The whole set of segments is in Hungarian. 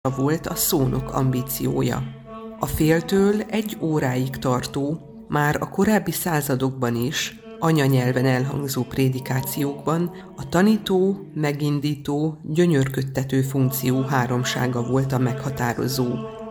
volt a szónok ambíciója. A féltől 1 óráig tartó, már a korábbi századokban is, anyanyelven elhangzó prédikációkban a tanító, megindító, gyönyörködtető funkció háromsága volt a meghatározó.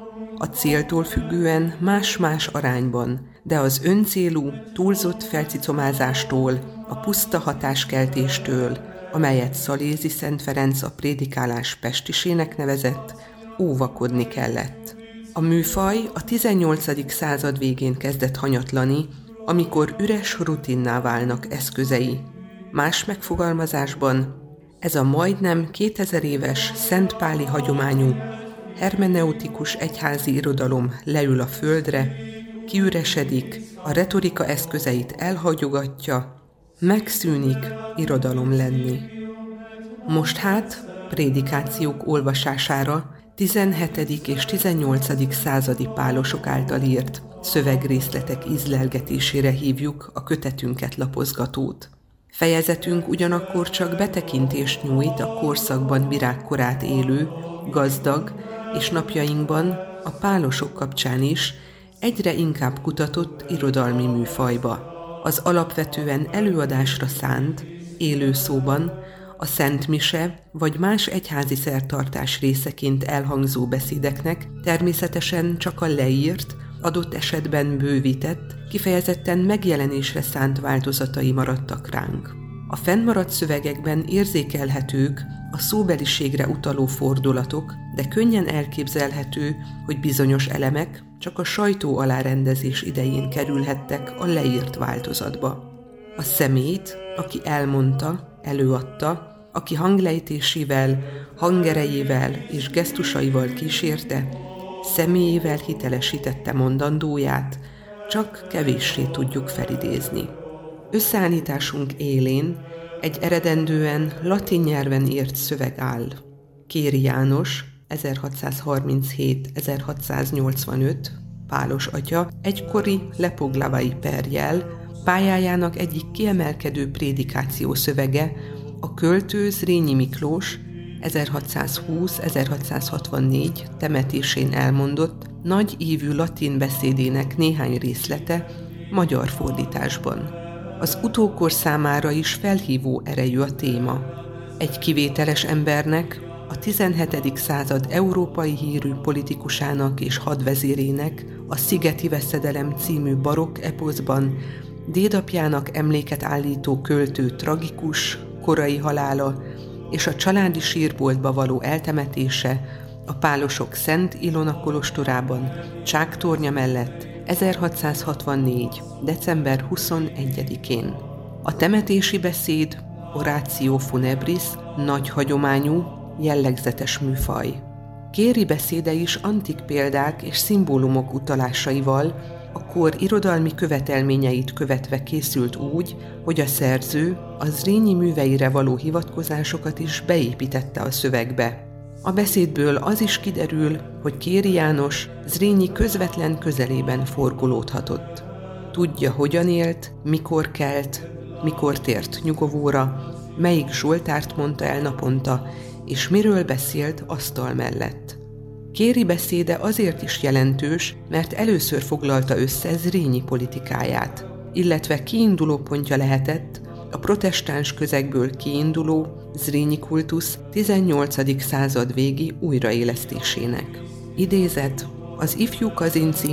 A céltól függően más-más arányban, de az öncélú, túlzott felcicomázástól, a puszta hatáskeltéstől, amelyet Szalézy Szent Ferenc a prédikálás pestisének nevezett, óvakodni kellett. A műfaj a 18. század végén kezdett hanyatlani, amikor üres rutinná válnak eszközei. Más megfogalmazásban ez a majdnem 2000 éves szentpáli hagyományú, hermeneutikus egyházi irodalom leül a földre, kiüresedik, a retorika eszközeit elhagyogatja, megszűnik irodalom lenni. Most hát prédikációk olvasására 17. és 18. századi pálosok által írt szövegrészletek ízlelgetésére hívjuk a kötetünket lapozgatót. Fejezetünk ugyanakkor csak betekintést nyújt a korszakban virágkorát élő, gazdag és napjainkban a pálosok kapcsán is egyre inkább kutatott irodalmi műfajba. Az alapvetően előadásra szánt, élő szóban, a Szent Mise vagy más egyházi szertartás részeként elhangzó beszédeknek természetesen csak a leírt, adott esetben bővített, kifejezetten megjelenésre szánt változatai maradtak ránk. A fennmaradt szövegekben érzékelhetők a szóbeliségre utaló fordulatok, de könnyen elképzelhető, hogy bizonyos elemek csak a sajtó alárendezés idején kerülhettek a leírt változatba. A személyt, aki elmondta, előadta, aki hanglejtésével, hangerejével és gesztusaival kísérte, személyével hitelesítette mondandóját, csak kevéssé tudjuk felidézni. Összeállításunk élén egy eredendően latin nyelven írt szöveg áll. Kéri János, 1637-1685, pálos atya, egykori lepoglavai perjel, pályájának egyik kiemelkedő prédikáció szövege, a költő Zrínyi Miklós 1620-1664 temetésén elmondott nagy ívű latin beszédének néhány részlete magyar fordításban. Az utókor számára is felhívó erejű a téma. Egy kivételes embernek, a 17. század európai hírű politikusának és hadvezérének a Szigeti Veszedelem című barokk eposzban dédapjának emléket állító költő tragikus, korai halála és a családi sírboltba való eltemetése a pálosok Szent Ilona kolostorában, Csáktornya mellett 1664. december 21-én. A temetési beszéd, oratio funebris, nagy hagyományú, jellegzetes műfaj. Kéri beszéde is antik példák és szimbólumok utalásaival, a kor irodalmi követelményeit követve készült úgy, hogy a szerző a Zrínyi műveire való hivatkozásokat is beépítette a szövegbe. A beszédből az is kiderül, hogy Kéri János Zrínyi közvetlen közelében forgolódhatott. Tudja, hogyan élt, mikor kelt, mikor tért nyugovóra, melyik zsoltárt mondta el naponta, és miről beszélt asztal mellett. Kéri beszéde azért is jelentős, mert először foglalta össze Zrínyi politikáját, illetve kiindulópontja lehetett a protestáns közegből kiinduló Zrínyi kultusz 18. század végi újraélesztésének. Idézet: az ifjú Kazinczy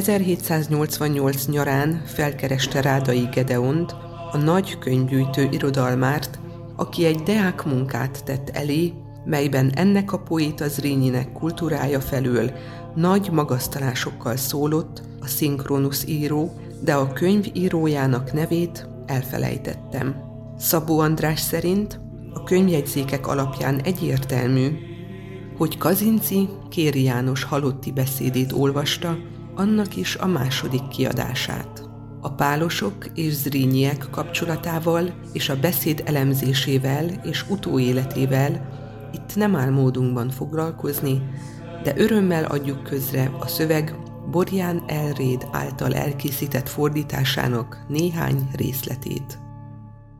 1788 nyarán felkereste Rádai Gedeont, a nagy könyvgyűjtő irodalmárt, aki egy deák munkát tett elé, melyben ennek a poéta Zrínyinek kultúrája felől nagy magasztalásokkal szólott a szinkronusz író, de a könyv írójának nevét elfelejtettem. Szabó András szerint a könyvjegyzékek alapján egyértelmű, hogy Kazinczy Kéri János halotti beszédét olvasta, annak is a második kiadását. A pálosok és zrínyiek kapcsolatával és a beszéd elemzésével és utóéletével itt nem áll módunkban foglalkozni, de örömmel adjuk közre a szöveg Borján Elréd által elkészített fordításának néhány részletét.